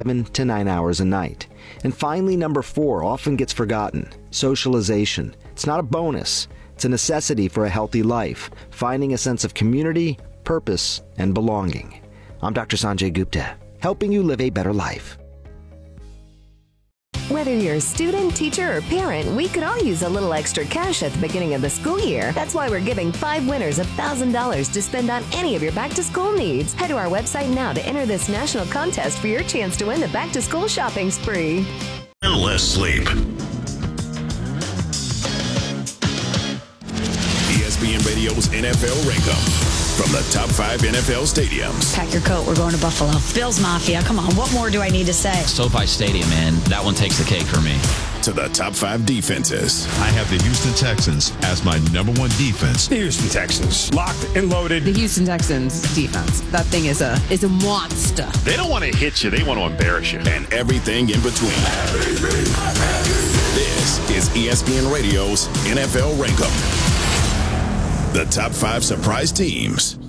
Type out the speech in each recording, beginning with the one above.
7 to 9 hours a night. And finally, number 4 often gets forgotten: socialization. It's not a bonus. It's a necessity for a healthy life, finding a sense of community, purpose, and belonging. I'm Dr. Sanjay Gupta, helping you live a better life. Whether you're a student, teacher, or parent, we could all use a little extra cash at the beginning of the school year. That's why we're giving 5 winners $1,000 to spend on any of your back-to-school needs. Head to our website now to enter this national contest for your chance to win the back-to-school shopping spree. And less sleep. ESPN Radio's NFL Rankum. From the top 5 NFL stadiums. Pack your coat. We're going to Buffalo. Bills Mafia. Come on. What more do I need to say? SoFi Stadium, man. That one takes the cake for me. To the top 5 defenses. I have the Houston Texans as my number 1 defense. The Houston Texans. Locked and loaded. The Houston Texans defense. That thing is a monster. They don't want to hit you. They want to embarrass you. And everything in between. This is ESPN Radio's NFL Rankum. The top 5 surprise teams.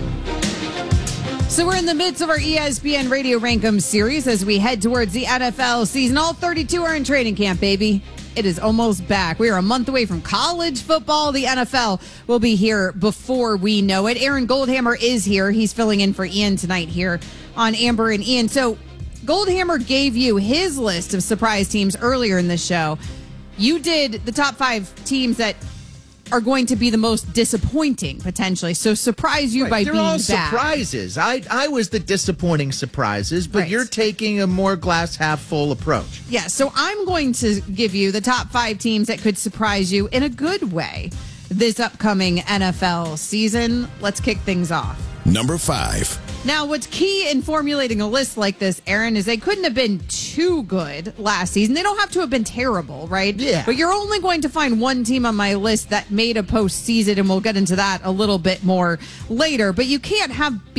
So we're in the midst of our ESPN Radio Rankum series as we head towards the NFL season. All 32 are in training camp, baby. It is almost back. We are a month away from college football. The NFL will be here before we know it. Aaron Goldhammer is here. He's filling in for Ian tonight here on Amber and Ian. So Goldhammer gave you his list of surprise teams earlier in the show. You did the top 5 teams that are going to be the most disappointing, potentially. So surprise you by they're being all bad. Surprises. I was the disappointing surprises, but you're taking a more glass half full approach. Yeah, so I'm going to give you the top 5 teams that could surprise you in a good way this upcoming NFL season. Let's kick things off. Number 5. Now, what's key in formulating a list like this, Aaron, is they couldn't have been too good last season. They don't have to have been terrible, right? Yeah. But you're only going to find one team on my list that made a postseason, and we'll get into that a little bit more later. But you can't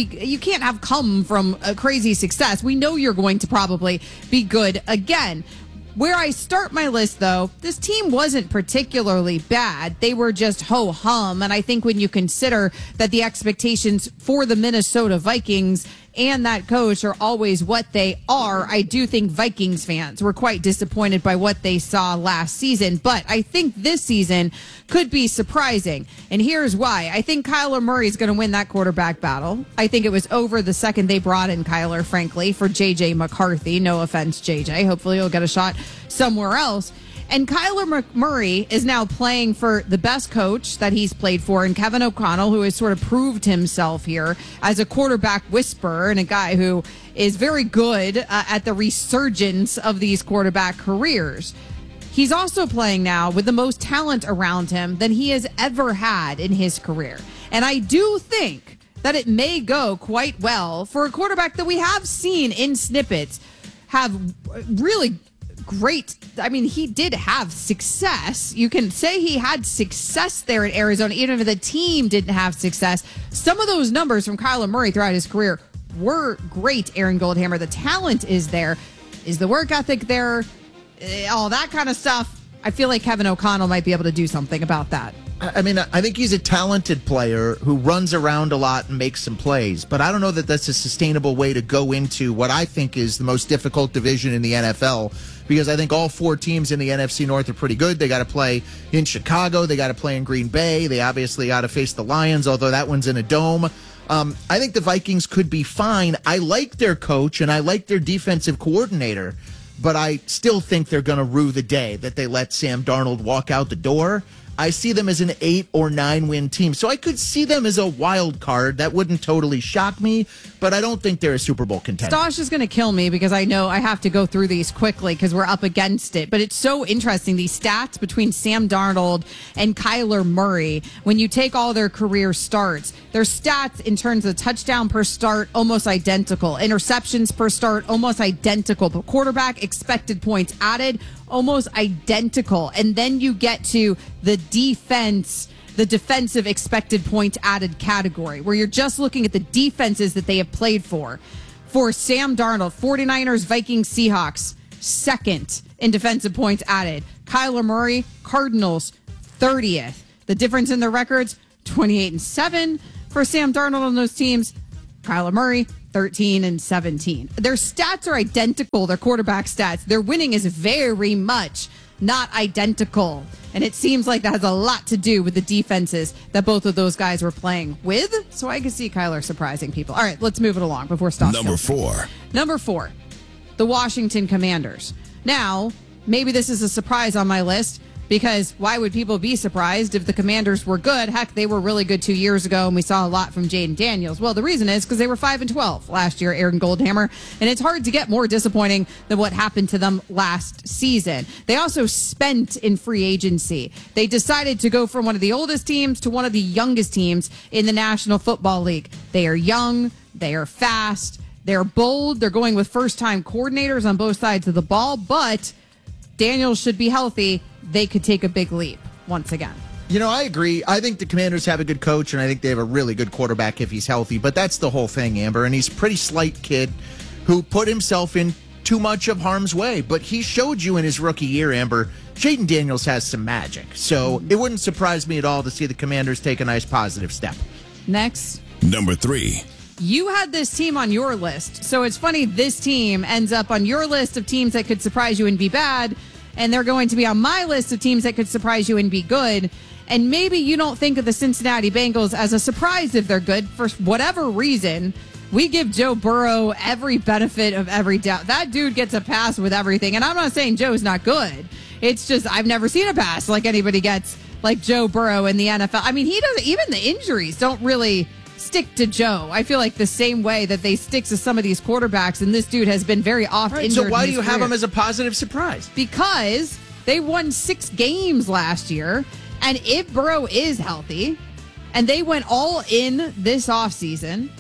have come from a crazy success. We know you're going to probably be good again. Where I start my list, though, this team wasn't particularly bad. They were just ho-hum. And I think when you consider that the expectations for the Minnesota Vikings and that coach are always what they are, I do think Vikings fans were quite disappointed by what they saw last season. But I think this season could be surprising. And here's why. I think Kyler Murray is going to win that quarterback battle. I think it was over the second they brought in Kyler, frankly, for J.J. McCarthy. No offense, J.J. Hopefully he'll get a shot somewhere else. And Kyler Murray is now playing for the best coach that he's played for, and Kevin O'Connell, who has sort of proved himself here as a quarterback whisperer and a guy who is very good at the resurgence of these quarterback careers. He's also playing now with the most talent around him than he has ever had in his career. And I do think that it may go quite well for a quarterback that we have seen in snippets have really great. I mean, he did have success. You can say he had success there in Arizona, even if the team didn't have success. Some of those numbers from Kyler Murray throughout his career were great, Aaron Goldhammer. The talent is there. Is the work ethic there? All that kind of stuff. I feel like Kevin O'Connell might be able to do something about that. I mean, I think he's a talented player who runs around a lot and makes some plays, but I don't know that that's a sustainable way to go into what I think is the most difficult division in the NFL, because I think all 4 teams in the NFC North are pretty good. They got to play in Chicago. They got to play in Green Bay. They obviously got to face the Lions, although that one's in a dome. I think the Vikings could be fine. I like their coach and I like their defensive coordinator, but I still think they're going to rue the day that they let Sam Darnold walk out the door. I see them as an 8 or 9 win team. So I could see them as a wild card. That wouldn't totally shock me, but I don't think they're a Super Bowl contender. Stosh is going to kill me because I know I have to go through these quickly because we're up against it. But it's so interesting, these stats between Sam Darnold and Kyler Murray. When you take all their career starts, their stats in terms of touchdown per start, almost identical. Interceptions per start, almost identical. But quarterback expected points added, almost identical. And then you get to the defense, the defensive expected points added category, where you're just looking at the defenses that they have played for. For Sam Darnold, 49ers, Vikings, Seahawks, second in defensive points added. Kyler Murray, Cardinals, 30th. The difference in their records, 28-7 for Sam Darnold on those teams. Kyler Murray, 13 and 17. Their stats are identical, their quarterback stats. Their winning is very much not identical. And it seems like that has a lot to do with the defenses that both of those guys were playing with. So I can see Kyler surprising people. All right, let's move it along before Stoss. Number 4. Number 4, the Washington Commanders. Now, maybe this is a surprise on my list, because why would people be surprised if the Commanders were good? Heck, they were really good 2 years ago, and we saw a lot from Jaden Daniels. Well, the reason is because they were 5-12 last year, Aaron Goldhammer, and it's hard to get more disappointing than what happened to them last season. They also spent in free agency. They decided to go from one of the oldest teams to one of the youngest teams in the National Football League. They are young, they are fast, they're bold, they're going with first-time coordinators on both sides of the ball, but Daniels should be healthy. They could take a big leap once again. I agree. I think the Commanders have a good coach, and I think they have a really good quarterback if he's healthy. But that's the whole thing, Amber. And he's a pretty slight kid who put himself in too much of harm's way. But he showed you in his rookie year, Amber, Jaden Daniels has some magic. So it wouldn't surprise me at all to see the Commanders take a nice positive step. Next. Number 3. You had this team on your list. So it's funny, this team ends up on your list of teams that could surprise you and be bad. And they're going to be on my list of teams that could surprise you and be good. And maybe you don't think of the Cincinnati Bengals as a surprise if they're good. For whatever reason, we give Joe Burrow every benefit of every doubt. That dude gets a pass with everything. And I'm not saying Joe's not good. It's just I've never seen a pass like anybody gets like Joe Burrow in the NFL. I mean, he doesn't, even the injuries don't really stick to Joe. I feel like the same way that they stick to some of these quarterbacks, and this dude has been very oft injured. So why do you have him as a positive surprise? Because they won 6 games last year, and if Burrow is healthy, and they went all in this offseason,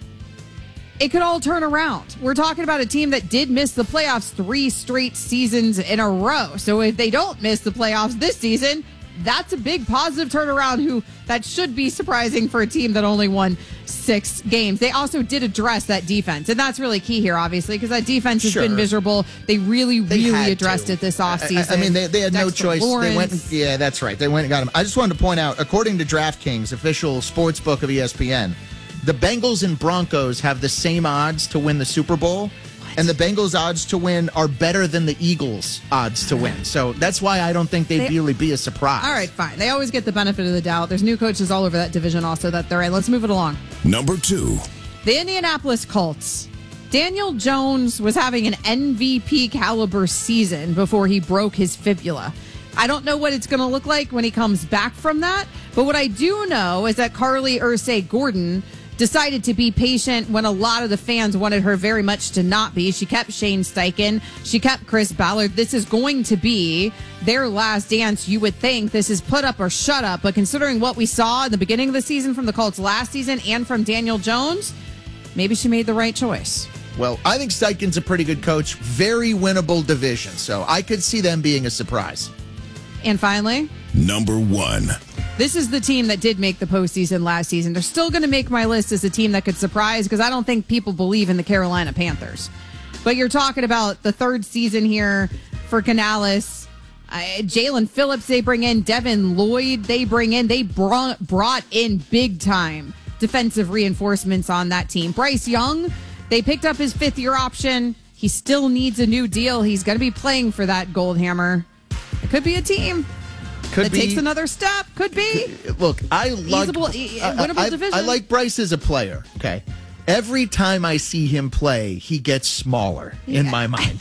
it could all turn around. We're talking about a team that did miss the playoffs 3 straight seasons in a row. So if they don't miss the playoffs this season, that's a big positive turnaround that should be surprising for a team that only won 6 games. They also did address that defense, and that's really key here, obviously, because that defense has been miserable. They really addressed it this offseason. I mean, they had no choice. Lawrence. Yeah, that's right. They went and got him. I just wanted to point out, according to DraftKings, official sports book of ESPN, the Bengals and Broncos have the same odds to win the Super Bowl. And the Bengals' odds to win are better than the Eagles' odds to win. So that's why I don't think they'd really be a surprise. All right, fine. They always get the benefit of the doubt. There's new coaches all over that division also that they're in. Let's move it along. Number 2. The Indianapolis Colts. Daniel Jones was having an MVP caliber season before he broke his fibula. I don't know what it's going to look like when he comes back from that. But what I do know is that Carly Ursay-Gordon decided to be patient when a lot of the fans wanted her very much to not be. She kept Shane Steichen. She kept Chris Ballard. This is going to be their last dance. You would think this is put up or shut up. But considering what we saw in the beginning of the season from the Colts last season and from Daniel Jones, maybe she made the right choice. Well, I think Steichen's a pretty good coach. Very winnable division. So I could see them being a surprise. And finally, number 1. This is the team that did make the postseason last season. They're still going to make my list as a team that could surprise because I don't think people believe in the Carolina Panthers. But you're talking about the 3rd season here for Canales. Jalen Phillips they bring in. Devin Lloyd they bring in. They brought in big-time defensive reinforcements on that team. Bryce Young, they picked up his 5th-year option. He still needs a new deal. He's going to be playing for that Goldhammer. It could be a team. It takes another step. Could be. Look, winnable division. I like Bryce as a player. Okay, every time I see him play, he gets smaller in my mind.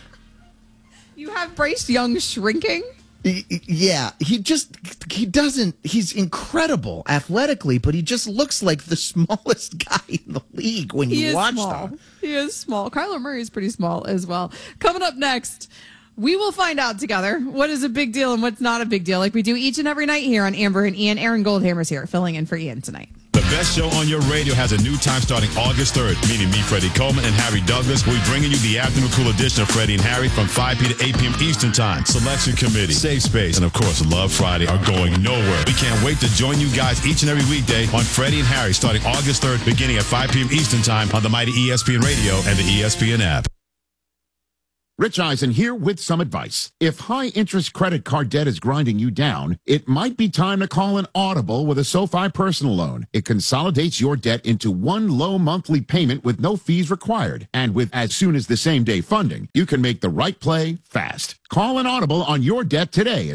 You have Bryce Young shrinking? Yeah, he doesn't. He's incredible athletically, but he just looks like the smallest guy in the league when you watch him. He is small. Kyler Murray is pretty small as well. Coming up next, we will find out together what is a big deal and what's not a big deal, like we do each and every night here on Amber and Ian. Aaron Goldhammer's here, filling in for Ian tonight. The best show on your radio has a new time starting August 3rd, meaning me, Freddie Coleman, and Harry Douglas. We'll be bringing you the afternoon cool edition of Freddie and Harry from 5 p. to 8 p.m. Eastern Time. Selection Committee, Safe Space, and of course, Love Friday are going nowhere. We can't wait to join you guys each and every weekday on Freddie and Harry starting August 3rd, beginning at 5 p.m. Eastern Time on the mighty ESPN Radio and the ESPN app. Rich Eisen here with some advice. If high-interest credit card debt is grinding you down, it might be time to call an audible with a SoFi personal loan. It consolidates your debt into one low monthly payment with no fees required. And with as soon as the same-day funding, you can make the right play fast. Call an audible on your debt today at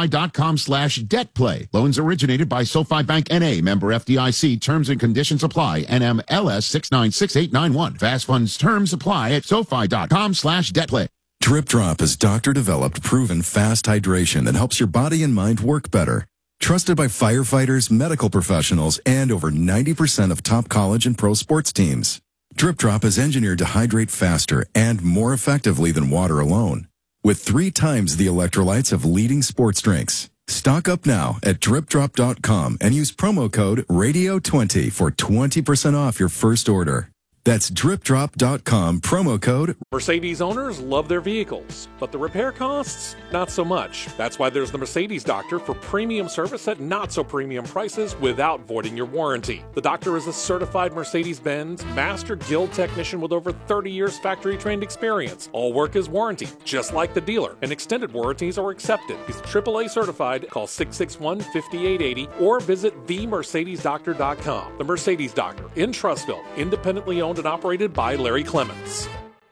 SoFi.com/debtplay. Loans originated by SoFi Bank N.A., member FDIC. Terms and conditions apply. NMLS 696891. Fast funds terms apply at SoFi.com/debtplay. Drip Drop is doctor-developed, proven fast hydration that helps your body and mind work better. Trusted by firefighters, medical professionals, and over 90% of top college and pro sports teams. Drip Drop is engineered to hydrate faster and more effectively than water alone, with 3 times the electrolytes of leading sports drinks. Stock up now at dripdrop.com and use promo code RADIO20 for 20% off your first order. That's dripdrop.com, promo code. Mercedes owners love their vehicles, but the repair costs, not so much. That's why there's the Mercedes Doctor for premium service at not so premium prices without voiding your warranty. The Doctor is a certified Mercedes-Benz Master Guild technician with over 30 years factory trained experience. All work is warranted, just like the dealer, and extended warranties are accepted. He's AAA certified. Call 661-5880 or visit themercedesdoctor.com. The Mercedes Doctor in Trussville, independently owned and operated by Larry Clements.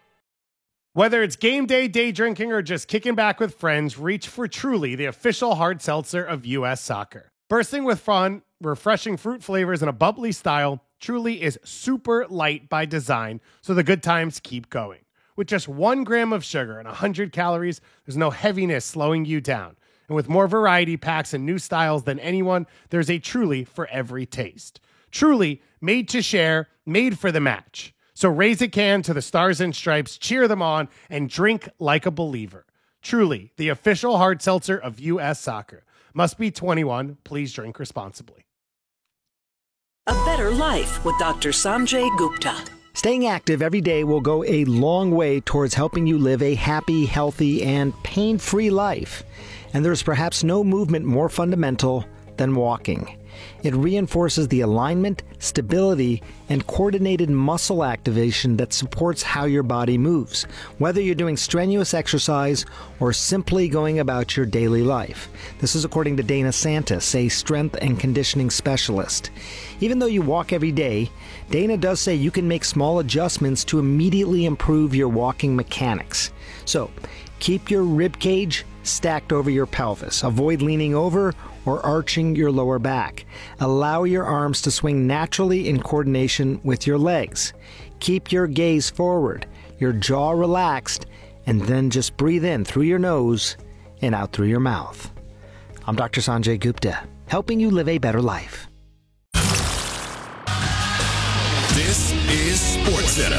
Whether it's game day, day drinking, or just kicking back with friends, reach for Truly, the official hard seltzer of U.S. Soccer. Bursting with fun, refreshing fruit flavors, and a bubbly style, Truly is super light by design, so the good times keep going. With just 1 gram of sugar and 100 calories, there's no heaviness slowing you down. And with more variety packs and new styles than anyone, there's a Truly for every taste. Truly, made to share, made for the match. So raise a can to the Stars and Stripes, cheer them on, and drink like a believer. Truly, the official hard seltzer of U.S. Soccer. Must be 21. Please drink responsibly. A better life with Dr. Sanjay Gupta. Staying active every day will go a long way towards helping you live a happy, healthy, and pain-free life. And there's perhaps no movement more fundamental than walking. It reinforces the alignment, stability, and coordinated muscle activation that supports how your body moves, whether you're doing strenuous exercise or simply going about your daily life. This is according to Dana Santis, a strength and conditioning specialist. Even though you walk every day, Dana does say you can make small adjustments to immediately improve your walking mechanics. So, keep your rib cage stacked over your pelvis. Avoid leaning over or arching your lower back. Allow your arms to swing naturally in coordination with your legs. Keep your gaze forward, your jaw relaxed, and then just breathe in through your nose and out through your mouth. I'm Dr. Sanjay Gupta, helping you live a better life. This is SportsCenter.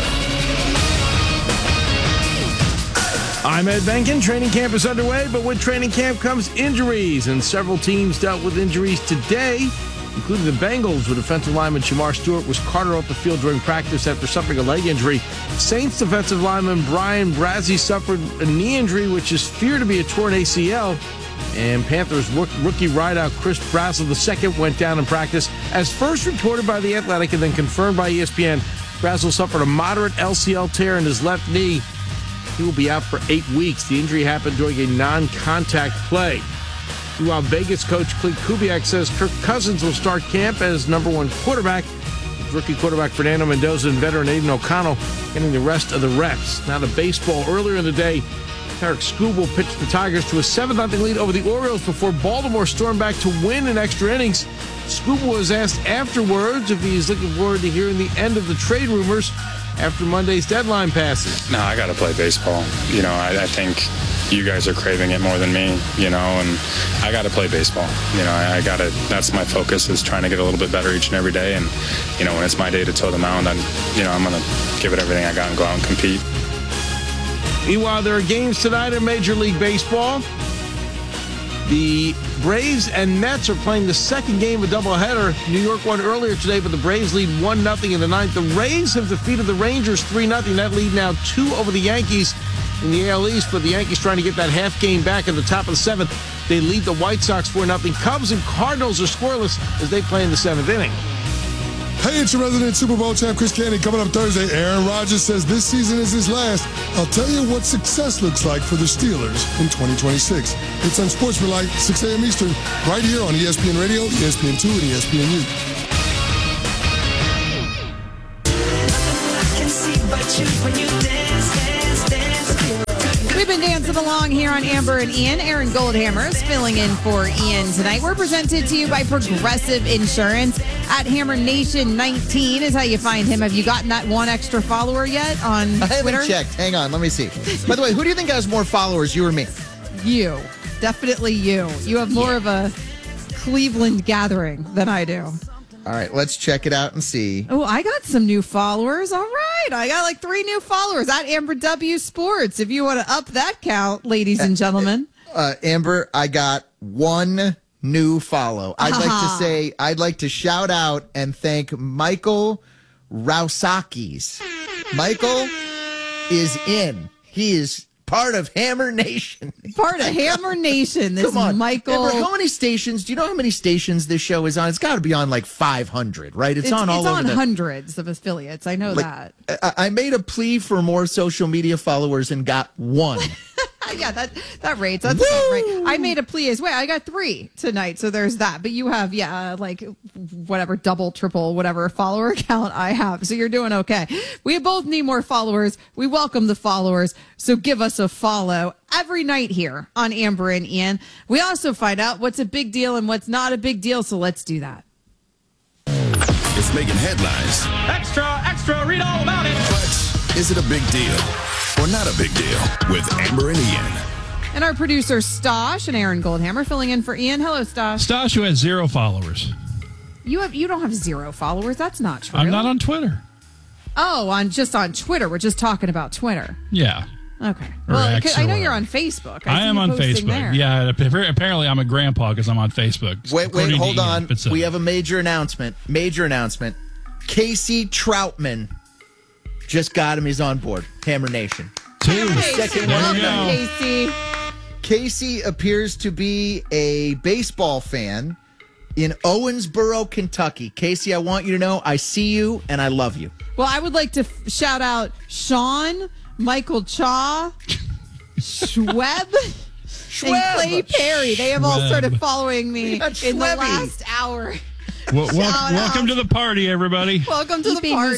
I'm Ed Benkin. Training camp is underway, but with training camp comes injuries, and several teams dealt with injuries today, including the Bengals, where defensive lineman Shamar Stewart was carted off the field during practice after suffering a leg injury. Saints defensive lineman Brian Brazzi suffered a knee injury, which is feared to be a torn ACL. And Panthers rookie wideout Chris Brazzell II went down in practice. As first reported by The Athletic and then confirmed by ESPN, Brazzell suffered a moderate LCL tear in his left knee. He will be out for 8 weeks. The injury happened during a non-contact play. Meanwhile, Vegas coach Clint Kubiak says Kirk Cousins will start camp as number 1 quarterback. Rookie quarterback Fernando Mendoza and veteran Aiden O'Connell getting the rest of the reps. Now to baseball. Earlier in the day, Tarek Skubal pitched the Tigers to a 7-0 lead over the Orioles before Baltimore stormed back to win in extra innings. Skubal was asked afterwards if he's looking forward to hearing the end of the trade rumors after Monday's deadline passes. No, I got to play baseball. You know, I think you guys are craving it more than me, you know, and I got to play baseball. You know, I got to, that's my focus, is trying to get a little bit better each and every day. And, you know, when it's my day to toe the mound, I'm going to give it everything I got and go out and compete. Meanwhile, there are games tonight in Major League Baseball. The Braves and Mets are playing the second game of a doubleheader. New York won earlier today, but the Braves lead 1-0 in the ninth. The Rays have defeated the Rangers 3-0. That lead now 2 over the Yankees in the AL East, but the Yankees trying to get that half game back at the top of the 7th. They lead the White Sox 4-0. Cubs and Cardinals are scoreless as they play in the 7th inning. Hey, it's your resident Super Bowl champ, Chris Candy. Coming up Thursday, Aaron Rodgers says this season is his last. I'll tell you what success looks like for the Steelers in 2026. It's Unsportsmanlike, 6 a.m. Eastern, right here on ESPN Radio, ESPN2, and ESPNU. We've been dancing along here on Amber and Ian. Aaron Goldhammer is filling in for Ian tonight. We're presented to you by Progressive Insurance. At Hammer Nation 19 is how you find him. Have you gotten that one extra follower yet on Twitter? I haven't checked. Hang on, let me see. By the way, who do you think has more followers, you or me? You. Definitely you. You have more of a Cleveland gathering than I do. All right, let's check it out and see. Oh, I got some new followers. All right. I got like 3 new followers at Amber W Sports. If you want to up that count, ladies and gentlemen. Amber, I got 1 new follow. I'd like to shout out and thank Michael Rousakis. Michael is in. He is part of Hammer Nation. Part of Hammer Nation. This Come on, Michael. Amber, how many stations? Do you know how many stations this show is on? It's got to be on like 500, right? It's on all over. It's on hundreds of affiliates. I know that. I made a plea for more social media followers and got 1. Yeah, that rates. That's about right. I made a plea as well. I got 3 tonight, so there's that. But you have, like whatever, double, triple, whatever follower count I have. So you're doing okay. We both need more followers. We welcome the followers. So give us a follow every night here on Amber and Ian. We also find out what's a big deal and what's not a big deal. So let's do that. It's making headlines. Extra, read all about it. But is it a big deal or not a big deal with Amber and Ian? And our producer, Stosh, and Aaron Goldhammer filling in for Ian. Hello, Stosh. Stosh, who has 0 followers. You don't have 0 followers. That's not true. I'm not on Twitter. Oh, just on Twitter. We're just talking about Twitter. Yeah. Okay. Well, I know you're on Facebook. I am on Facebook. There. Yeah. Apparently, I'm a grandpa because I'm on Facebook. Wait, hold on. We have a major announcement. Casey Troutman just got him. He's on board. Hammer Nation. 2. Second welcome, Casey. Casey appears to be a baseball fan in Owensboro, Kentucky. Casey, I want you to know I see you and I love you. Well, I would like to shout out Sean, Michael Chaw, Schweb, and Clay Perry. They have all started follling me in the last hour. Welcome to the party, everybody. Welcome to the party.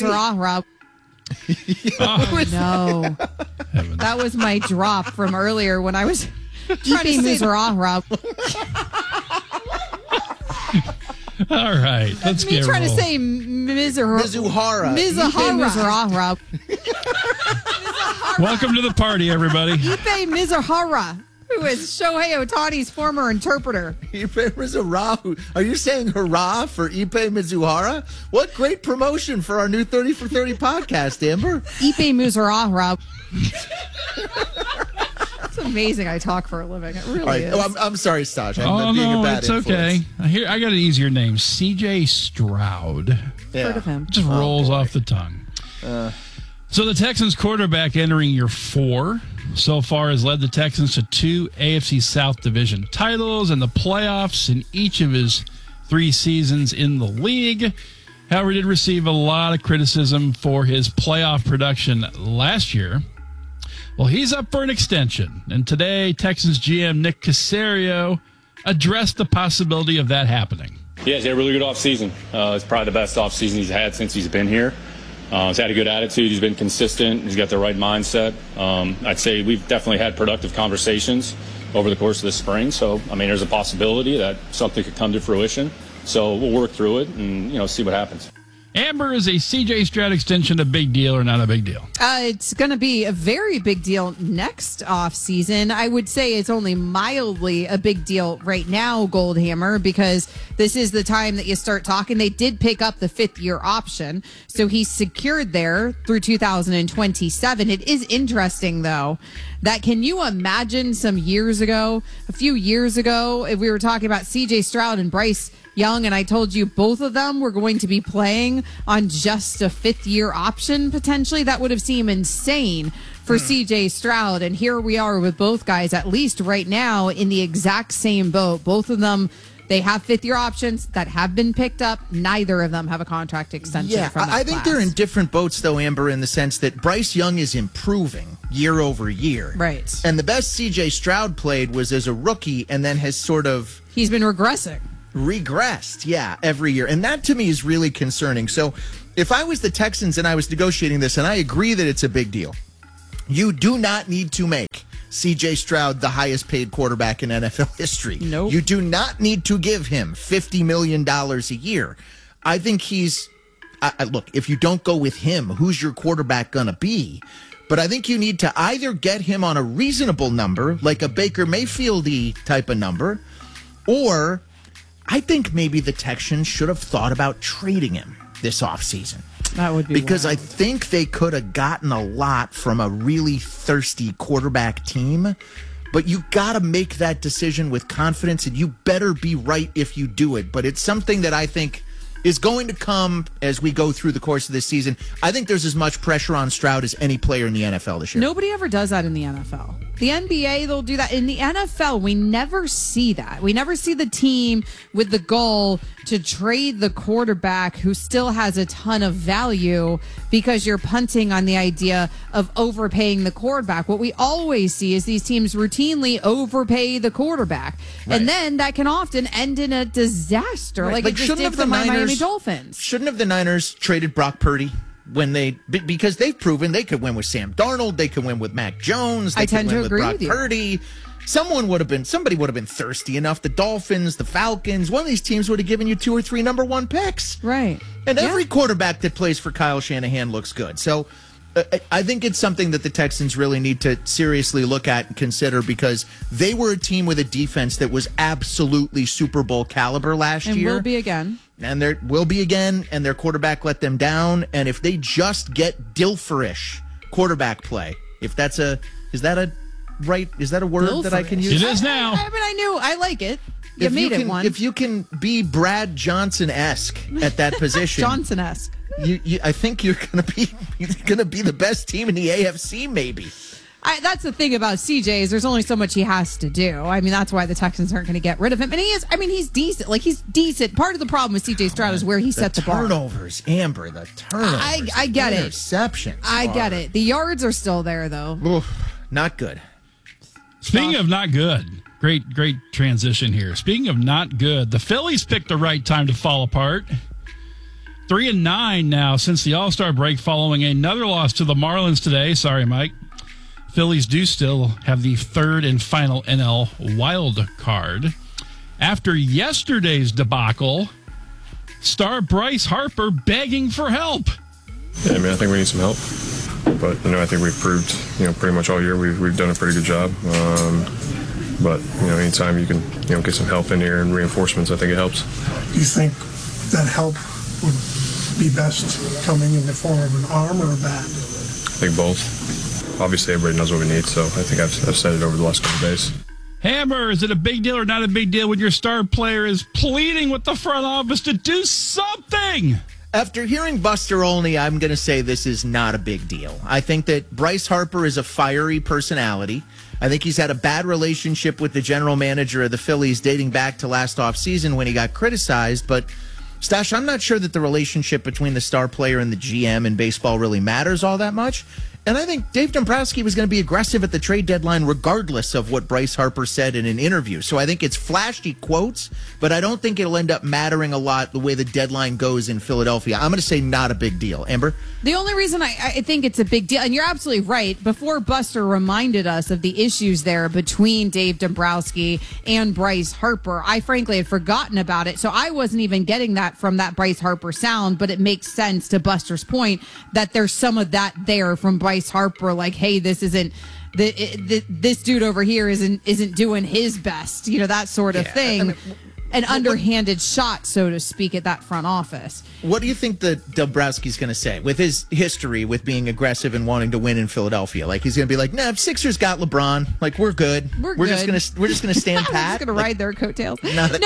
Oh, no. That was my drop from earlier when I was trying to say All right, let's get trying roll. to say Mizuhara. Welcome to the party, everybody. Ipe Mizuhara, who is Shohei Ohtani's former interpreter. Ipe Mizuhara. Are you saying hurrah for Ipe Mizuhara? What great promotion for our new 30 for 30 podcast, Amber. Ipe Mizuhara. It's amazing I talk for a living. It really is. Oh, I'm sorry, Stosh. I'm being a bad influence. Okay. I got an easier name. C.J. Stroud. Yeah. Heard of him. Just rolls off the tongue. So the Texans quarterback entering year 4 so far has led the Texans to 2 AFC South division titles and the playoffs in each of his 3 seasons in the league. However, he did receive a lot of criticism for his playoff production last year. Well, he's up for an extension, and today Texans GM Nick Caserio addressed the possibility of that happening. Yeah, he's had a really good offseason. It's probably the best offseason he's had since he's been here. He's had a good attitude. He's been consistent. He's got the right mindset. I'd say we've definitely had productive conversations over the course of the spring. So, there's a possibility that something could come to fruition. So we'll work through it and, see what happens. Amber, is a C.J. Stroud extension a big deal or not a big deal? It's going to be a very big deal next offseason. I would say it's only mildly a big deal right now, Goldhammer, because this is the time that you start talking. They did pick up the 5th-year option, so he's secured there through 2027. It is interesting, though, that can you imagine a few years ago, if we were talking about C.J. Stroud and Bryce Young, and I told you both of them were going to be playing on just a 5th-year option, potentially? That would have seemed insane for C.J. Stroud. And here we are with both guys, at least right now, in the exact same boat. Both of them They have fifth-year options that have been picked up. Neither of them have a contract extension from that I think class. they're in different boats, though, Amber, in the sense that Bryce Young is improving year over year. Right. And the best C.J. Stroud played was as a rookie and then has sort of... He's been regressed, every year. And that, to me, is really concerning. So if I was the Texans and I was negotiating this, and I agree that it's a big deal, you do not need to make C.J. Stroud the highest paid quarterback in NFL history. Nope. You do not need to give him $50 million a year. I think he's... look, if you don't go with him, who's your quarterback going to be? But I think you need to either get him on a reasonable number, like a Baker Mayfield-y type of number, or I think maybe the Texans should have thought about trading him this offseason. That would be because wild. I think they could have gotten a lot from a really thirsty quarterback team. But you got to make that decision with confidence, and you better be right if you do it. But it's something that I think is going to come as we go through the course of this season. I think there's as much pressure on Stroud as any player in the NFL this year. Nobody ever does that in the NFL. The NBA, they'll do that. In the NFL, we never see that. We never see the team with the goal to trade the quarterback who still has a ton of value because you're punting on the idea of overpaying the quarterback. What we always see is these teams routinely overpay the quarterback. Right. And then that can often end in a disaster, right. like it just did for my Miami Dolphins. Shouldn't have the Niners traded Brock Purdy? Because they've proven they could win with Sam Darnold, they could win with Mac Jones, they could win with Brock Purdy. Somebody would have been thirsty enough. The Dolphins, the Falcons, one of these teams would have given you 2 or 3 number 1 picks. Right. And every quarterback that plays for Kyle Shanahan looks good. So I think it's something that the Texans really need to seriously look at and consider, because they were a team with a defense that was absolutely Super Bowl caliber last year. And will be again. And there will be again, and their quarterback let them down. And if they just get Dilferish quarterback play, is that a word Dilferish that I can use? It is now. I like it. You made it one. If you can be Brad Johnson-esque at that position. Johnson-esque. I think you're gonna be the best team in the AFC, maybe. That's the thing about CJ is there's only so much he has to do. I mean, that's why the Texans aren't going to get rid of him. And he's decent. Like, he's decent. Part of the problem with CJ Stroud is where he set the bar. Turnovers, Amber, the turnovers. I get it. Interceptions. I get it. The yards are still there, though. Oof, not good. Speaking of not good, great transition here. Speaking of not good, the Phillies picked the right time to fall apart. 3-9 now since the All-Star break, following another loss to the Marlins today. Sorry, Mike. Phillies do still have the third and final NL wild card. After yesterday's debacle, star Bryce Harper begging for help. Yeah, I think we need some help. But, I think we've proved, pretty much all year we've done a pretty good job. But, anytime you can, get some help in here and reinforcements, I think it helps. Do you think that help would be best coming in the form of an arm or a bat? I think both. Obviously, everybody knows what we need, so I think I've said it over the last couple of days. Hammer, is it a big deal or not a big deal when your star player is pleading with the front office to do something? After hearing Buster Olney, I'm going to say this is not a big deal. I think that Bryce Harper is a fiery personality. I think he's had a bad relationship with the general manager of the Phillies dating back to last offseason when he got criticized, but Stash, I'm not sure that the relationship between the star player and the GM in baseball really matters all that much. And I think Dave Dombrowski was going to be aggressive at the trade deadline regardless of what Bryce Harper said in an interview. So I think it's flashy quotes, but I don't think it'll end up mattering a lot the way the deadline goes in Philadelphia. I'm going to say not a big deal. Amber? The only reason I think it's a big deal, and you're absolutely right, before Buster reminded us of the issues there between Dave Dombrowski and Bryce Harper, I frankly had forgotten about it. So I wasn't even getting that from that Bryce Harper sound, but it makes sense to Buster's point that there's some of that there from Bryce Harper, like, hey, this isn't this dude over here isn't doing his best, that sort of thing. An underhanded shot, so to speak, at that front office. What do you think that Dombrowski's going to say with his history with being aggressive and wanting to win in Philadelphia? Like, he's going to be like, "Nah, Sixers got LeBron. Like, we're good. We're just going to stand pat. We're just going to ride their coattails."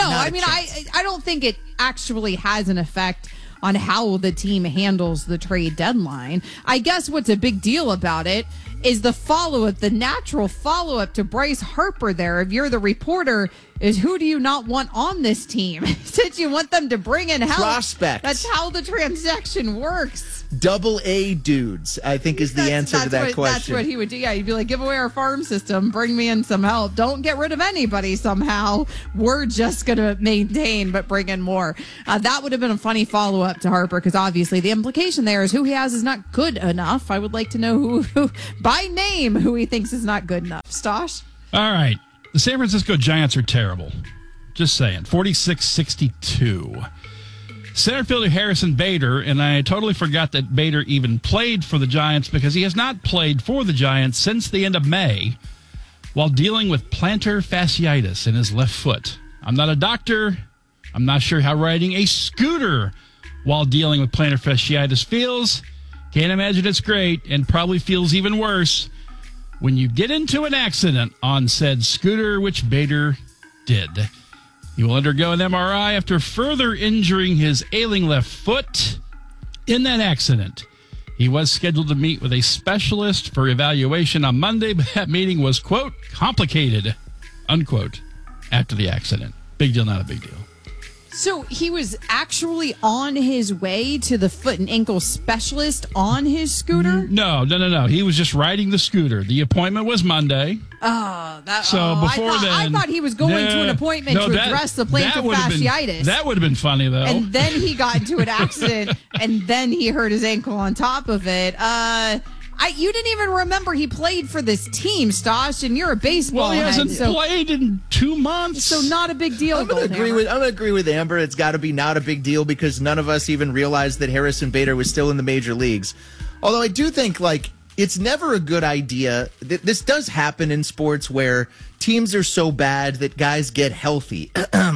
I don't think it actually has an effect on how the team handles the trade deadline. I guess what's a big deal about it is the follow-up, the natural follow-up to Bryce Harper there. If you're the reporter, is who do you not want on this team? Did you want them to bring in help? Prospects. That's how the transaction works. AA dudes, I think, is the answer to that question. That's what he would do. Yeah, he'd be like, give away our farm system, bring me in some help. Don't get rid of anybody somehow. We're just going to maintain, but bring in more. That would have been a funny follow-up to Harper, because obviously the implication there is who he has is not good enough. I would like to know who by name, who he thinks is not good enough. Stosh? All right. The San Francisco Giants are terrible. Just saying. 46-62. Center fielder Harrison Bader, and I totally forgot that Bader even played for the Giants because he has not played for the Giants since the end of May while dealing with plantar fasciitis in his left foot. I'm not a doctor. I'm not sure how riding a scooter while dealing with plantar fasciitis feels. Can't imagine it's great, and probably feels even worse when you get into an accident on said scooter, which Bader did. He will undergo an MRI after further injuring his ailing left foot in that accident. He was scheduled to meet with a specialist for evaluation on Monday, but that meeting was, quote, complicated, unquote, after the accident. Big deal, not a big deal. So he was actually on his way to the foot and ankle specialist on his scooter? No. He was just riding the scooter. The appointment was Monday. Before I thought he was going to an appointment to address the plantar fasciitis. That would have been funny, though. And then he got into an accident, and then he hurt his ankle on top of it. You didn't even remember he played for this team, Stosh, and you're a baseball Well, he hasn't head, played in 2 months. So not a big deal. I'm going to agree with Amber. It's got to be not a big deal because none of us even realized that Harrison Bader was still in the major leagues. Although I do think, it's never a good idea. This does happen in sports where teams are so bad that guys get healthy.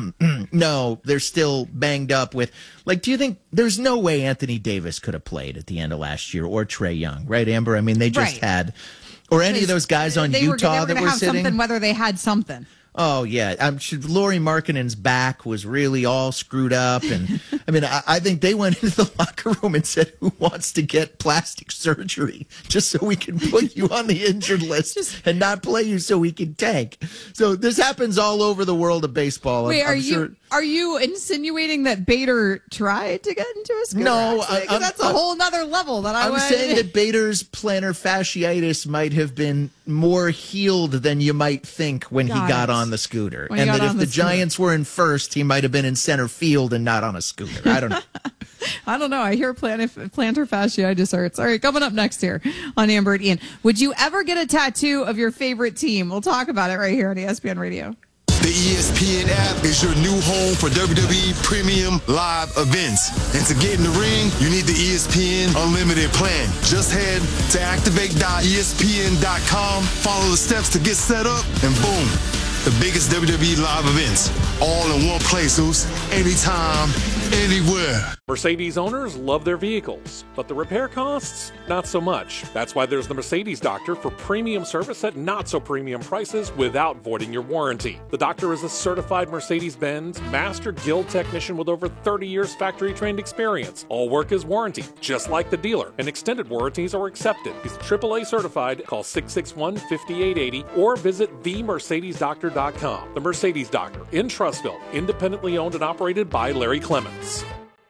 No, they're still banged up with. Do you think there's no way Anthony Davis could have played at the end of last year, or Trae Young, right, Amber? I mean, they just had, or any of those guys on Utah that were sitting. Something, whether they had something. Oh, yeah. I'm sure Lauri Markkanen's back was really all screwed up. And I mean, I think they went into the locker room and said, who wants to get plastic surgery just so we can put you on the injured list and not play you so we can tank? So this happens all over the world of baseball. Wait, are you insinuating that Bader tried to get into a scooter? No, that's a whole nother level that I'm saying that Bader's plantar fasciitis might have been more healed than you might think when he got on the scooter. And that if the Giants were in first, he might have been in center field and not on a scooter. I don't know. I don't know. I hear plantar fasciitis hurts. All right, coming up next here on Amber and Ian. Would you ever get a tattoo of your favorite team? We'll talk about it right here on ESPN Radio. The ESPN app is your new home for WWE Premium Live events. And to get in the ring, you need the ESPN Unlimited plan. Just head to activate.espn.com, follow the steps to get set up, and boom, the biggest WWE live events, all in one place, anytime, anywhere. Mercedes owners love their vehicles, but the repair costs, not so much. That's why there's the Mercedes Doctor for premium service at not so premium prices without voiding your warranty. The doctor is a certified Mercedes-Benz Master Guild technician with over 30 years factory-trained experience. All work is warranty, just like the dealer, and extended warranties are accepted. He's AAA certified. Call 661-5880 or visit themercedesdoctor.com. The Mercedes Doctor in Trussville, independently owned and operated by Larry Clements.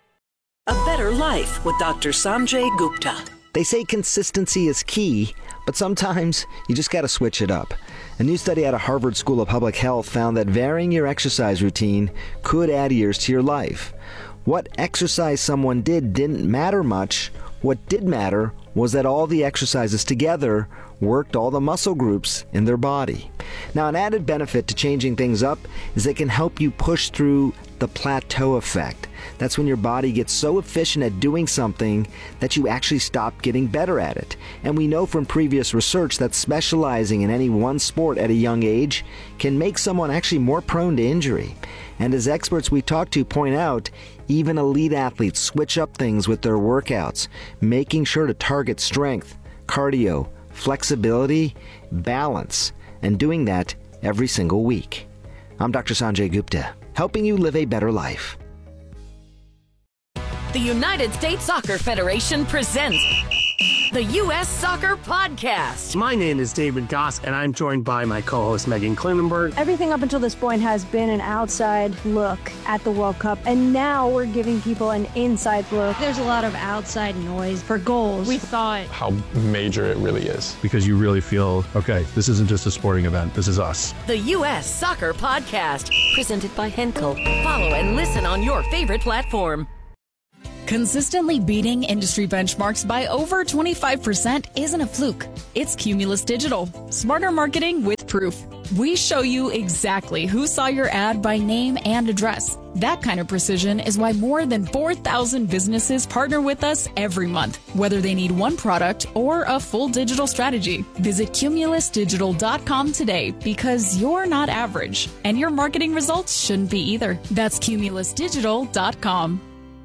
A Better Life with Dr. Sanjay Gupta. They say consistency is key, but sometimes you just got to switch it up. A new study out of Harvard School of Public Health found that varying your exercise routine could add years to your life. What exercise someone did didn't matter much. What did matter was that all the exercises together worked all the muscle groups in their body. Now, an added benefit to changing things up is they can help you push through the plateau effect. That's when your body gets so efficient at doing something that you actually stop getting better at it. And we know from previous research that specializing in any one sport at a young age can make someone actually more prone to injury. And as experts we talk to point out, even elite athletes switch up things with their workouts, making sure to target strength, cardio, flexibility, balance, and doing that every single week. I'm Dr. Sanjay Gupta, helping you live a better life. The United States Soccer Federation presents the U.S. Soccer Podcast. My name is David Goss, and I'm joined by my co-host Megan Klinenberg. Everything up until this point has been an outside look at the World Cup, and now we're giving people an inside look. There's a lot of outside noise for goals. We thought How major it really is. Because you really feel, okay, this isn't just a sporting event, this is us. The U.S. Soccer Podcast, presented by Henkel. Follow and listen on your favorite platform. Consistently beating industry benchmarks by over 25% isn't a fluke. It's Cumulus Digital. Smarter marketing with proof. We show you exactly who saw your ad by name and address. That kind of precision is why more than 4,000 businesses partner with us every month, whether they need one product or a full digital strategy. Visit cumulusdigital.com today because you're not average, and your marketing results shouldn't be either. That's cumulusdigital.com.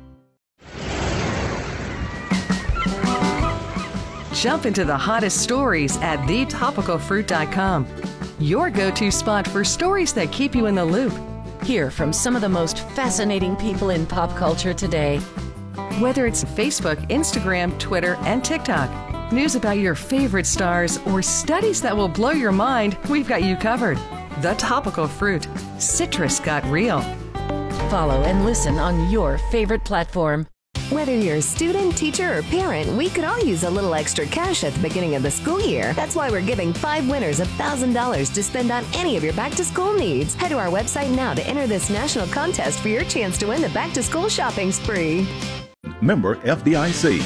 Jump into the hottest stories at thetopicalfruit.com. Your go-to spot for stories that keep you in the loop. Hear from some of the most fascinating people in pop culture today. Whether it's Facebook, Instagram, Twitter, and TikTok, news about your favorite stars, or studies that will blow your mind, we've got you covered. The Topical Fruit. Citrus got real. Follow and listen on your favorite platform. Whether you're a student, teacher, or parent, we could all use a little extra cash at the beginning of the school year. That's why we're giving 5 winners $1,000 to spend on any of your back-to-school needs. Head to our website now to enter this national contest for your chance to win the back-to-school shopping spree. Member FDIC.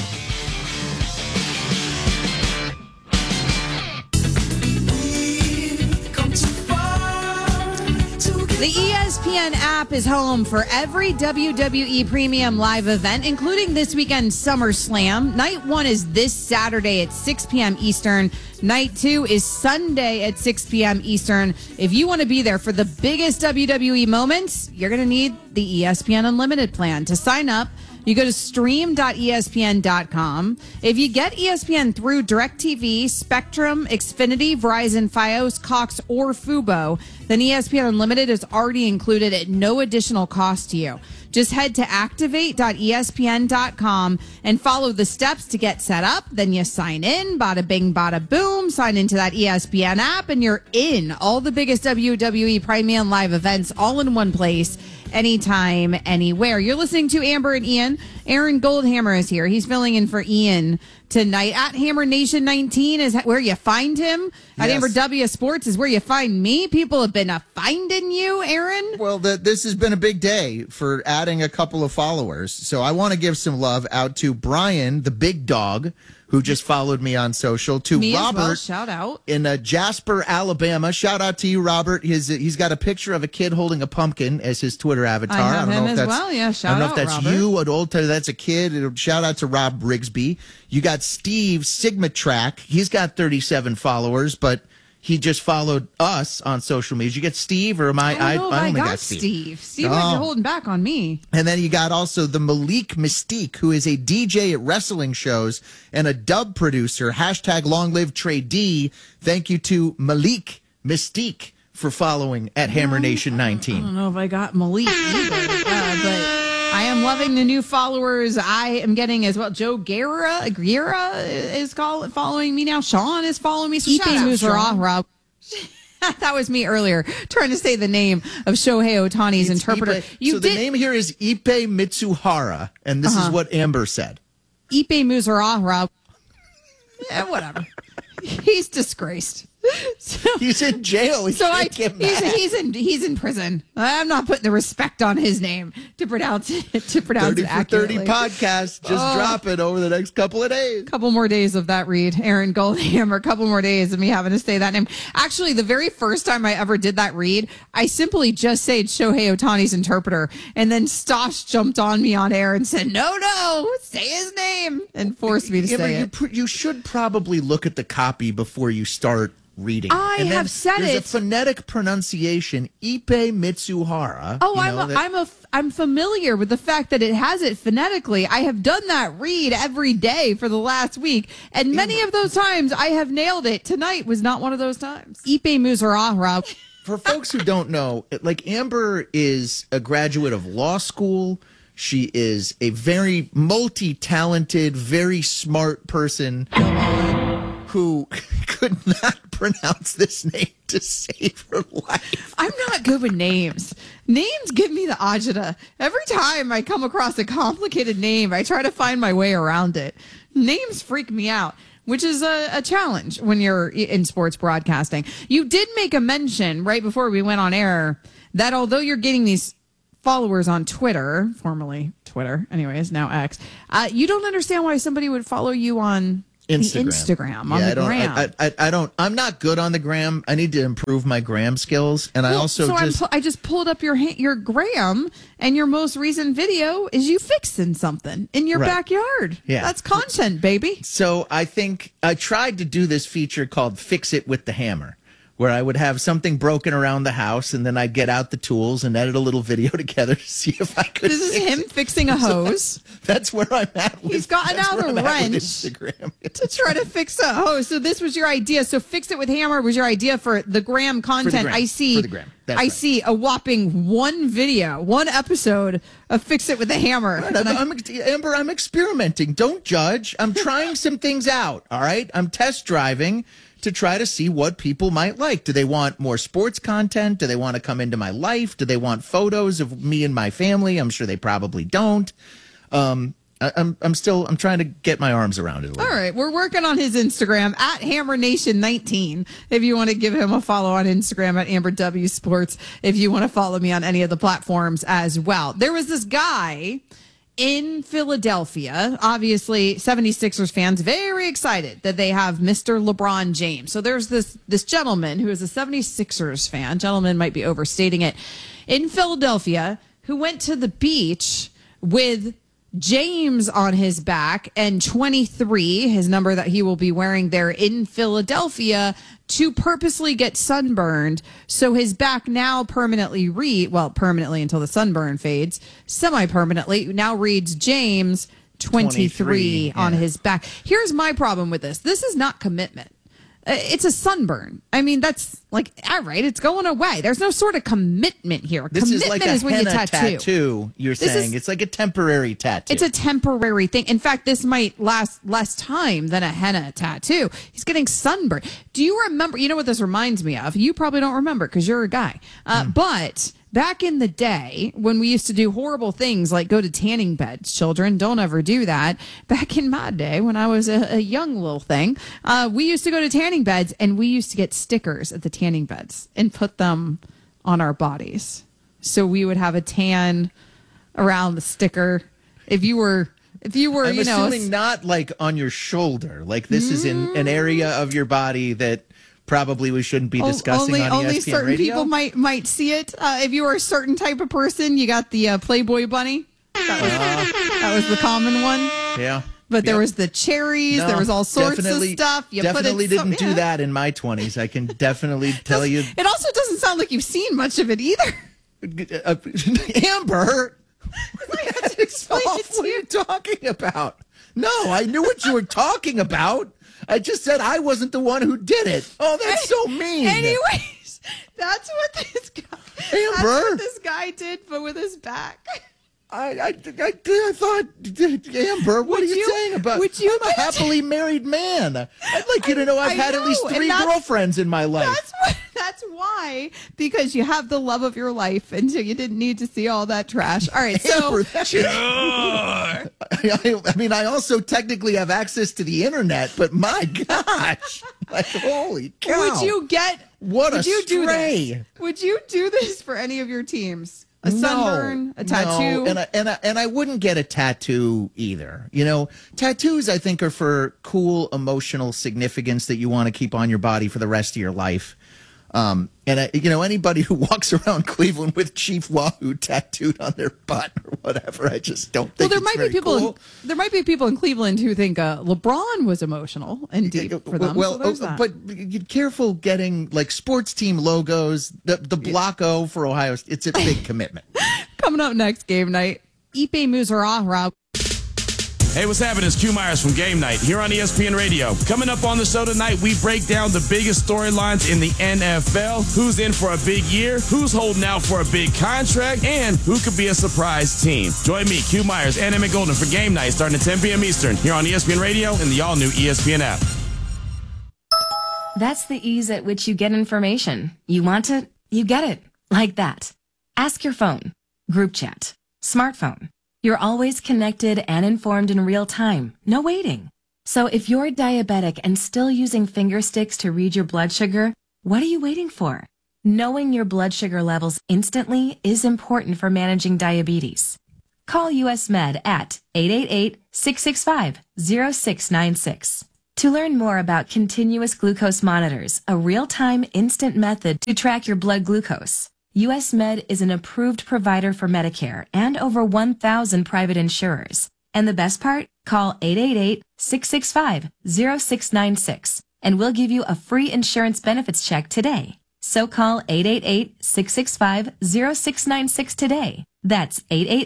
The ESPN app is home for every WWE Premium live event, including this weekend's SummerSlam. Night 1 is this Saturday at 6 p.m. Eastern. Night 2 is Sunday at 6 p.m. Eastern. If you want to be there for the biggest WWE moments, you're going to need the ESPN Unlimited plan. To sign up, you go to stream.espn.com. If you get ESPN through DirecTV, Spectrum, Xfinity, Verizon, Fios, Cox, or Fubo, then ESPN Unlimited is already included at no additional cost to you. Just head to activate.espn.com and follow the steps to get set up. Then you sign in, bada bing, bada boom, sign into that ESPN app, and you're in. All the biggest WWE Premium live events all in one place. Anytime, anywhere. You're listening to Amber and Ian. Aaron Goldhammer is here. He's filling in for Ian tonight. At Hammer Nation 19 is where you find him. At Amber W Sports is where you find me. People have been finding you, Aaron. Well, this has been a big day for adding a couple of followers. So I want to give some love out to Brian, the big dog, who just followed me on social, to me Robert, as well. Shout out, in Jasper, Alabama. Shout out to you, Robert. He's got a picture of a kid holding a pumpkin as his Twitter avatar. I have him as well. Yeah, shout out, I don't know if that's Robert. you, an old time that's a kid. Shout out to Rob Rigsby. You got Steve Sigma Track. He's got 37 followers, but he just followed us on social media. Did you get Steve, or am I? I only got Steve. Steve, you're holding back on me. And then you got also the Malik Mystique, who is a DJ at wrestling shows and a dub producer. Hashtag long live Trey D. Thank you to Malik Mystique for following at Hammer Nation 19. I don't know if I got Malik either, but I am loving the new followers I am getting as well. Joe Guerra is following me now. Sean is following me. So shout out, Sean. That was me earlier trying to say the name of Shohei Ohtani's interpreter. The name here is Ippei Mitsuhara, and this is what Amber said. Ippei Mitsuhara. Yeah, whatever. He's disgraced. So, he's in jail. He's in prison. I'm not putting the respect on his name to pronounce it. 30 for accurately. 30 podcast. Just drop it over the next couple of days. Couple more days of that read, Aaron Goldhammer. A couple more days of me having to say that name. Actually, the very first time I ever did that read, I simply just said Shohei Ohtani's interpreter, and then Stosh jumped on me on air and said, "No, say his name," and forced me to say it. You should probably look at the copy before you start reading. I have said there's it. a phonetic pronunciation, Ippei Mitsuhara. Oh, I'm familiar with the fact that it has it phonetically. I have done that read every day for the last week, and many of those times I have nailed it. Tonight was not one of those times. Ippei Mitsuhara. For folks who don't know, like Amber is a graduate of law school. She is a very multi-talented, very smart person who could not pronounce this name to save her life. I'm not good with names. Names give me the agita. Every time I come across a complicated name, I try to find my way around it. Names freak me out, which is a challenge when you're in sports broadcasting. You did make a mention right before we went on air that although you're getting these followers on Twitter, formerly Twitter, anyways, now X, you don't understand why somebody would follow you on Instagram on the gram. I'm not good on the gram. I need to improve my gram skills. And I just pulled up your gram, and your most recent video is you fixing something in your backyard. Yeah. That's content, baby. So I think I tried to do this feature called Fix It with the Hammer, where I would have something broken around the house, and then I'd get out the tools and edit a little video together to see if I could. This is him fixing a hose. That's where I'm at. He's gotten out a wrench to try to fix a hose. So this was your idea. So Fix It with Hammer was your idea for the gram content. I see a whopping one episode of Fix It with the Hammer. Amber, I'm experimenting. Don't judge. I'm trying some things out. All right. I'm test driving to try to see what people might like. Do they want more sports content? Do they want to come into my life? Do they want photos of me and my family? I'm sure they probably don't. I'm trying to get my arms around it a little. All right, we're working on his Instagram at HammerNation19. If you want to give him a follow on Instagram at Amber W Sports, if you want to follow me on any of the platforms as well. There was this guy in Philadelphia, obviously 76ers fans very excited that they have Mr. LeBron James. So there's this gentleman who is a 76ers fan. Gentleman might be overstating it. In Philadelphia, who went to the beach with James on his back and 23, his number that he will be wearing there in Philadelphia, to purposely get sunburned. So his back now permanently until the sunburn fades, semi-permanently now reads James 23 on his back. Here's my problem with this. This is not commitment. It's a sunburn. I mean, that's like, all right, it's going away. There's no sort of commitment here. This commitment is like a when you tattoo. You're saying it's like a temporary tattoo. It's a temporary thing. In fact, this might last less time than a henna tattoo. He's getting sunburned. Do you remember? You know what this reminds me of? You probably don't remember because you're a guy. But back in the day when we used to do horrible things like go to tanning beds, children, don't ever do that. Back in my day when I was a young little thing, we used to go to tanning beds and we used to get stickers at the tanning beds and put them on our bodies. So we would have a tan around the sticker. If you were, I'm assuming not like on your shoulder. Like this is in an area of your body that probably we shouldn't be discussing on ESPN only certain Radio. People might see it. If you were a certain type of person, you got the Playboy bunny. That was the common one. Yeah. But there was the cherries. There was all sorts of stuff. You definitely didn't do that in my 20s. I can definitely tell you. It also doesn't sound like you've seen much of it either. Amber, what are you talking about? No, I knew what you were talking about. I just said I wasn't the one who did it. Oh, that's so mean. Anyways, that's what this guy did, but with his back. I thought, Amber, what are you saying about? I'm a happily married man. I'd like you to know I've had at least 3 girlfriends in my life. That's why, because you have the love of your life, and so you didn't need to see all that trash. All right, so I mean, I also technically have access to the internet, but my gosh, like holy cow! Would you do this? Would you do this for any of your teams? A sunburn, a tattoo, and I wouldn't get a tattoo either. You know, tattoos I think are for cool emotional significance that you want to keep on your body for the rest of your life. Anybody who walks around Cleveland with Chief Wahoo tattooed on their butt or whatever, I just don't think. There might be people in Cleveland who think LeBron was emotional and deep for them. But be careful getting like sports team logos. The Block O for Ohio. It's a big commitment. Coming up next game night, Ipe Muzaraha. Hey, what's happening? It's Q Myers from Game Night here on ESPN Radio. Coming up on the show tonight, we break down the biggest storylines in the NFL, who's in for a big year, who's holding out for a big contract, and who could be a surprise team. Join me, Q Myers, and Emmett Golden for Game Night starting at 10 p.m. Eastern here on ESPN Radio and the all-new ESPN app. That's the ease at which you get information. You want it, you get it. Like that. Ask your phone. Group chat. Smartphone. You're always connected and informed in real time. No waiting. So if you're diabetic and still using finger sticks to read your blood sugar, what are you waiting for? Knowing your blood sugar levels instantly is important for managing diabetes. Call US Med at 888-665-0696. To learn more about continuous glucose monitors, a real-time instant method to track your blood glucose, US Med is an approved provider for Medicare and over 1,000 private insurers. And the best part? Call 888-665-0696 and we'll give you a free insurance benefits check today. So call 888-665-0696 today. That's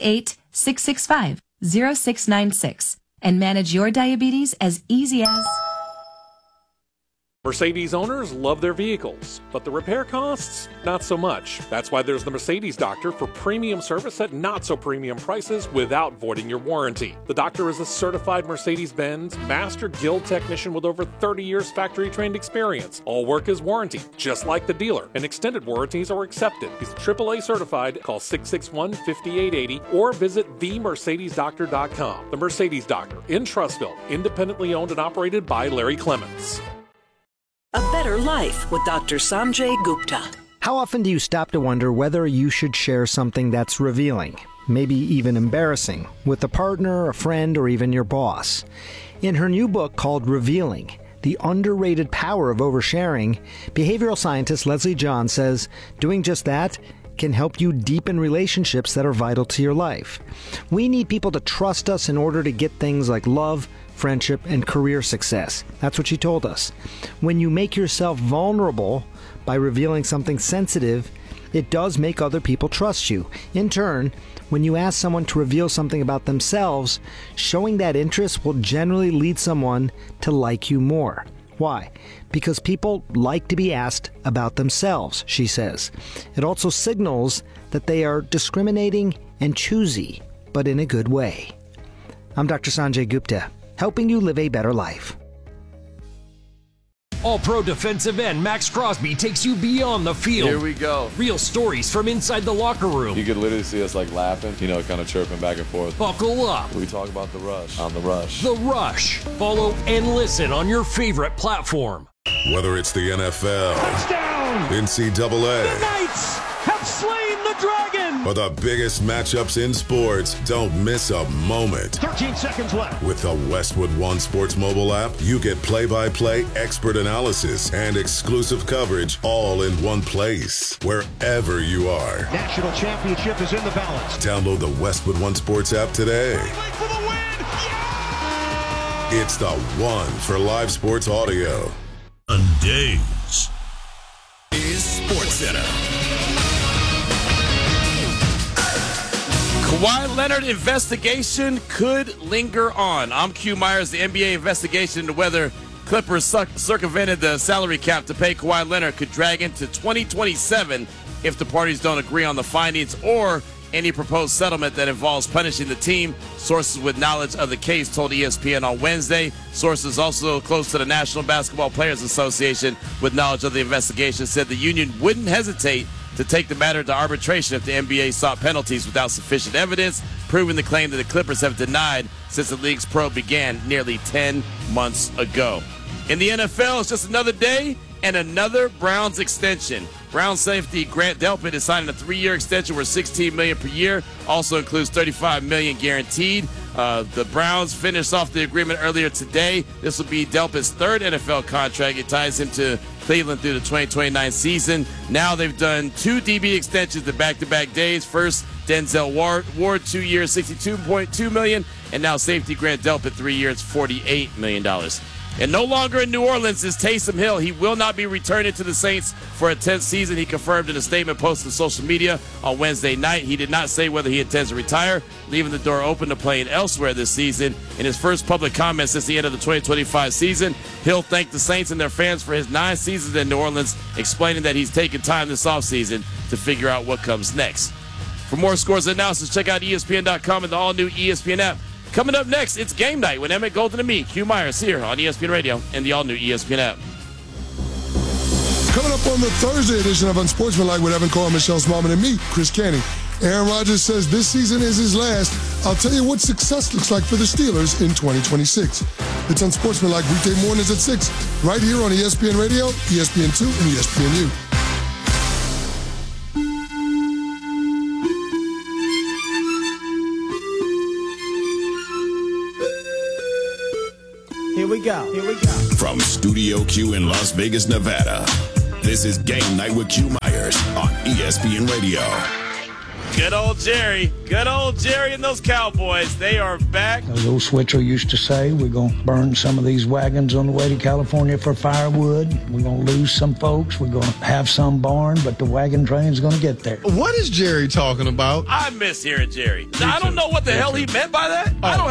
888-665-0696 and manage your diabetes as easy as... Mercedes owners love their vehicles, but the repair costs, not so much. That's why there's the Mercedes Doctor for premium service at not so premium prices without voiding your warranty. The doctor is a certified Mercedes-Benz Master Guild technician with over 30 years factory trained experience. All work is warranty, just like the dealer, and extended warranties are accepted. He's AAA certified. Call 661-5880 or visit themercedesdoctor.com. The Mercedes Doctor in Trussville, independently owned and operated by Larry Clements. A Better Life with Dr. Sanjay Gupta. How often do you stop to wonder whether you should share something that's revealing, maybe even embarrassing, with a partner, a friend, or even your boss? In her new book called Revealing, The Underrated Power of Oversharing, behavioral scientist Leslie John says doing just that can help you deepen relationships that are vital to your life. We need people to trust us in order to get things like love, friendship, and career success. That's what she told us. When you make yourself vulnerable by revealing something sensitive, it does make other people trust you. In turn, when you ask someone to reveal something about themselves, showing that interest will generally lead someone to like you more. Why? Because people like to be asked about themselves, she says. It also signals that they are discriminating and choosy, but in a good way. I'm Dr. Sanjay Gupta, helping you live a better life. All-Pro defensive end Max Crosby takes you beyond the field. Here we go. Real stories from inside the locker room. You could literally see us like laughing, kind of chirping back and forth. Buckle up. We talk about The Rush on The Rush. The Rush. Follow and listen on your favorite platform. Whether it's the NFL, touchdown, NCAA, the Knights have slain the Dragon, or the biggest matchups in sports, don't miss a moment. 13 seconds left. With the Westwood One Sports mobile app, you get play-by-play expert analysis and exclusive coverage all in one place, wherever you are. National championship is in the balance. Download the Westwood One Sports app today. For the win. Yeah! It's the one for live sports audio. On days is Sports Center. Kawhi Leonard investigation could linger on. I'm Q Myers. The NBA investigation into whether Clippers circumvented the salary cap to pay Kawhi Leonard could drag into 2027 if the parties don't agree on the findings or any proposed settlement that involves punishing the team. Sources with knowledge of the case told ESPN on Wednesday. Sources also close to the National Basketball Players Association with knowledge of the investigation said the union wouldn't hesitate to take the matter to arbitration if the NBA sought penalties without sufficient evidence, proving the claim that the Clippers have denied since the league's probe began nearly 10 months ago. In the NFL, it's just another day and another Browns extension. Browns safety Grant Delpit is signing a 3-year extension worth $16 million per year. Also includes $35 million guaranteed. The Browns finished off the agreement earlier today. This will be Delpit's third NFL contract. It ties him to Cleveland through the 2029 season. Now they've done 2 DB extensions to back-to-back days. First, Denzel Ward 2 years, $62.2 million, and now safety Grant Delpit 3 years, $48 million. And no longer in New Orleans is Taysom Hill. He will not be returning to the Saints for a 10th season. He confirmed in a statement posted on social media on Wednesday night. He did not say whether he intends to retire, leaving the door open to playing elsewhere this season. In his first public comment since the end of the 2025 season, Hill thanked the Saints and their fans for his 9 seasons in New Orleans, explaining that he's taken time this offseason to figure out what comes next. For more scores and analysis, check out ESPN.com and the all-new ESPN app. Coming up next, it's Game Night with Emmett Golden and me, Q Myers, here on ESPN Radio and the all-new ESPN app. Coming up on the Thursday edition of Unsportsmanlike with Evan Carr, Michelle Smallman, and me, Chris Canning. Aaron Rodgers says this season is his last. I'll tell you what success looks like for the Steelers in 2026. It's Unsportsmanlike weekday mornings at 6, right here on ESPN Radio, ESPN2, and ESPNU. Here we go. From Studio Q in Las Vegas, Nevada, this is Game Night with Q Myers on ESPN Radio. Good old Jerry and those Cowboys. They are back. As old Switzer used to say, we're going to burn some of these wagons on the way to California for firewood. We're going to lose some folks. We're going to have some barn, but the wagon train's going to get there. What is Jerry talking about? I miss hearing Jerry. I don't know what the hell he meant by that. I don't